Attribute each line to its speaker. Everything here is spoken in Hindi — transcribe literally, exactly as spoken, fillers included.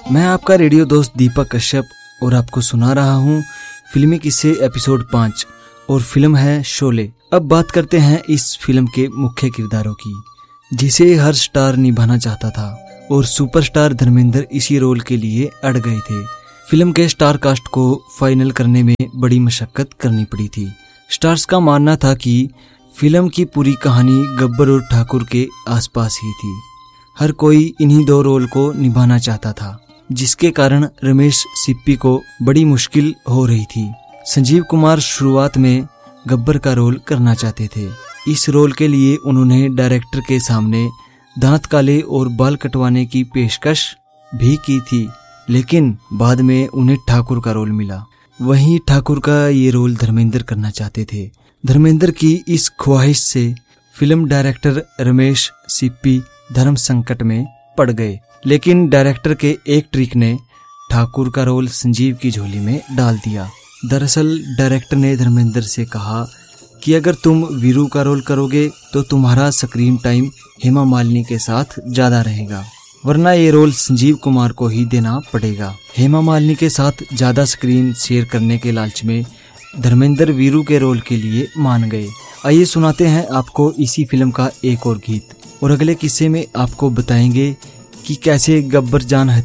Speaker 1: मैं आपका रेडियो दोस्त दीपक कश्यप और आपको सुना रहा हूँ फिल्मी किस्से एपिसोड पाँच और फिल्म है शोले। अब बात करते हैं इस फिल्म के मुख्य किरदारों की, जिसे हर स्टार निभाना चाहता था और सुपरस्टार धर्मेंद्र इसी रोल के लिए अड़ गए थे। फिल्म के स्टार कास्ट को फाइनल करने में बड़ी मशक्कत करनी पड़ी थी। स्टार्स का मानना था कि फिल्म की पूरी कहानी गब्बर और ठाकुर के आसपास ही थी। हर कोई इन्हीं दो रोल को निभाना चाहता था, जिसके कारण रमेश सिप्पी को बड़ी मुश्किल हो रही थी। संजीव कुमार शुरुआत में गब्बर का रोल करना चाहते थे। इस रोल के लिए उन्होंने डायरेक्टर के सामने दांत काले और बाल कटवाने की पेशकश भी की थी, लेकिन बाद में उन्हें ठाकुर का रोल मिला। वहीं ठाकुर का ये रोल धर्मेंद्र करना चाहते थे। धर्मेंद्र की इस ख्वाहिश से फिल्म डायरेक्टर रमेश सिप्पी धर्म संकट में पड़ गए, लेकिन डायरेक्टर के एक ट्रिक ने ठाकुर का रोल संजीव की झोली में डाल दिया। दरअसल डायरेक्टर ने धर्मेंद्र से कहा कि अगर तुम वीरू का रोल करोगे तो तुम्हारा स्क्रीन टाइम हेमा मालिनी के साथ ज्यादा रहेगा, वरना ये रोल संजीव कुमार को ही देना पड़ेगा। हेमा मालिनी के साथ ज्यादा स्क्रीन शेयर करने के लालच में धर्मेंद्र वीरू के रोल के लिए मान गए। आइए सुनाते हैं आपको इसी फिल्म का एक और गीत, और अगले किस्से में आपको बताएंगे कि कैसे गब्बर जान